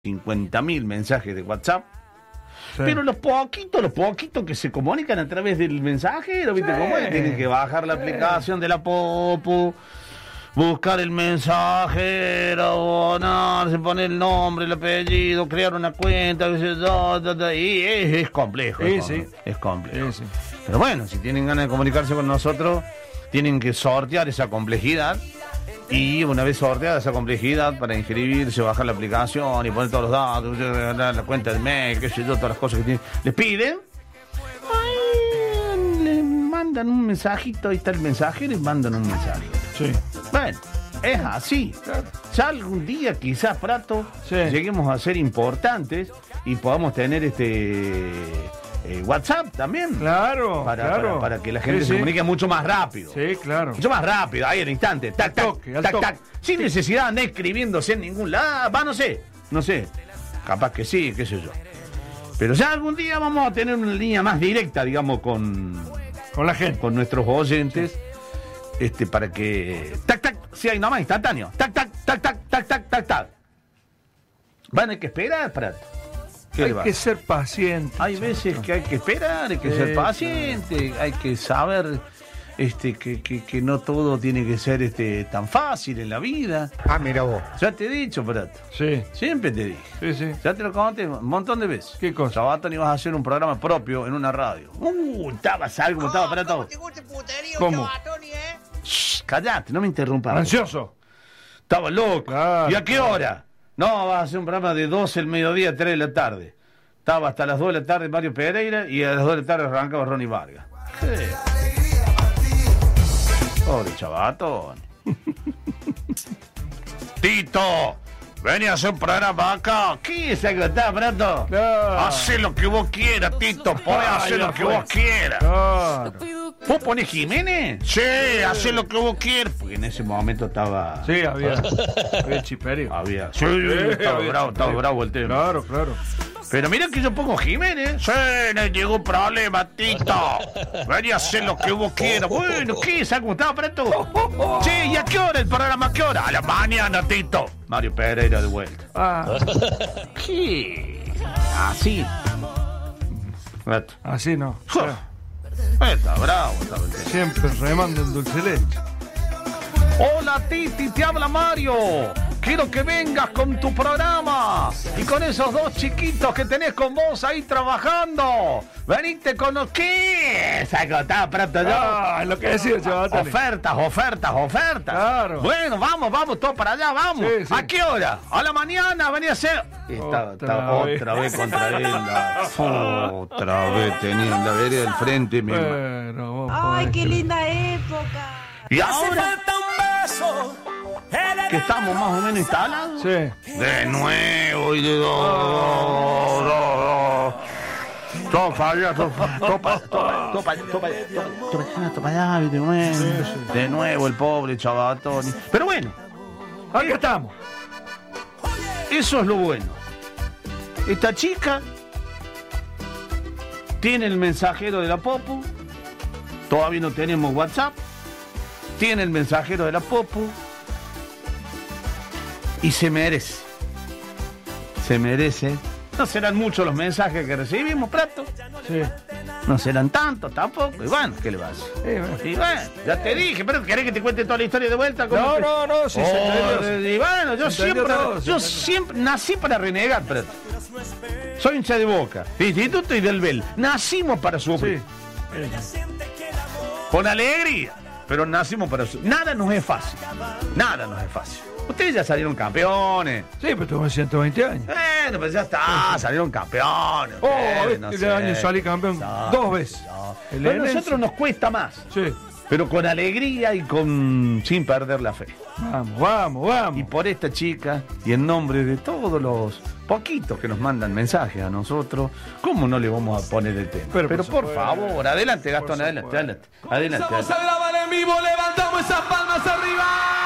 50.000 mensajes de WhatsApp. Sí. Pero los poquitos que se comunican a través del mensajero, ¿viste cómo es? Tienen que bajar la aplicación de la Popu, buscar el mensajero, abonarse, poner el nombre, el apellido, crear una cuenta, y es complejo. Es complejo. Sí. Pero bueno, si tienen ganas de comunicarse con nosotros, tienen que sortear esa complejidad. Y una vez sorteada esa complejidad, para inscribirse, bajar la aplicación y poner todos los datos, la cuenta de mail, qué sé yo, todas las cosas que tienen, les piden, le mandan un mensajito, ahí está el mensajero y mandan un mensaje. Sí. Bueno, es así. Ya algún día, quizás, Prato, lleguemos a ser importantes y podamos tener WhatsApp también. Claro, para que la gente se comunique mucho más rápido. Sí, claro. Mucho más rápido, ahí al instante. Tac, tac. Sin necesidad de andar escribiéndose en ningún lado. No sé. Capaz que sí, qué sé yo. Pero ya algún día vamos a tener una línea más directa, digamos, con la gente, con nuestros oyentes, para que tac, sí, hay nomás instantáneo. Tac. Van a que esperar, Prato. Hay que ser paciente. Hay veces que hay que esperar, hay que ser paciente, hay que saber que no todo tiene que ser tan fácil en la vida. Ah, mira vos. Ya te he dicho, Prato. Sí. Siempre te dije. Sí. Ya te lo conté un montón de veces. ¿Qué cosa? Sabatón ibas a hacer un programa propio en una radio. Estabas algo, estaba Prato. ¿Cómo? Shh, callate, no me interrumpas. Ansioso. Estaba loco. Claro, ¿y a qué hora? No, vas a hacer un programa de 12 del mediodía a 3 de la tarde. Estaba hasta las 2 de la tarde Mario Pereira y a las 2 de la tarde arrancaba Ronnie Vargas. ¿Qué? Pobre chavatón. Tito, ven a hacer un programa acá. ¿Qué es que está, Prato? Hacé lo que vos quieras, Tito. Podés hacer lo que vos quieras. Claro. ¿Vos ponés Jiménez? Sí, hacé lo que vos quieras. Porque en ese momento estaba... Sí, había chiperio. Sí, estaba bravo el tema. Claro. Pero mira que yo pongo Jiménez. Sí, no llegó problema, Tito. Ven y hacé lo que vos quieras. Bueno, ¿qué? ¿Sabes cómo estaba, Prato? Sí, ¿y a qué hora el programa? ¿A qué hora? A la mañana, Tito. Mario Pereira de vuelta. ¿Qué? Así. Así no. Está bravo. Siempre remando en dulce leche. Hola, Titi, te habla Mario. Quiero que vengas con tu programa y con esos dos chiquitos que tenés con vos ahí trabajando. Venite con los... ¿Qué? Sacotá, Prato, yo. Lo que decía yo. Ofertas. Claro. Bueno, vamos, todos para allá, vamos. Sí. ¿A qué hora? A la mañana, venía a ser... Otra vez contra él. Otra vez tenía la vereda del frente. Ay, qué linda época. Y ahora que estamos más o menos instalados. Sí. De nuevo y de dos. Topa allá, de nuevo el pobre chavatón. Pero bueno, aquí estamos. Eso es lo bueno. Esta chica tiene el mensajero de la Popu. Todavía no tenemos WhatsApp. Tiene el mensajero de la Popu. Y se merece. No serán muchos los mensajes que recibimos, Prato. Sí. No serán tantos tampoco. Y bueno, ¿qué le vas a hacer? Y bueno, ya te dije, pero ¿querés que te cuente toda la historia de vuelta? No, sí, y bueno, yo siempre nací para renegar, Prato. Soy hincha de Boca, de Instituto y del Bel. Nacimos para sufrir. Sí. Con alegría, pero nacimos para sufrir. Nada nos es fácil. Ustedes ya salieron campeones. Sí, pero tuve 120 años. Bueno, pues ya está, salieron campeones. Este año salí campeón 2 veces. Pero a nosotros nos cuesta más. Sí. Pero con alegría y sin perder la fe. Vamos. Y por esta chica, y en nombre de todos los poquitos que nos mandan mensajes a nosotros, ¿cómo no le vamos a poner el tema? Pero por favor, adelante, Gastón, adelante. Vamos a grabar en vivo, levantamos esas palmas arriba.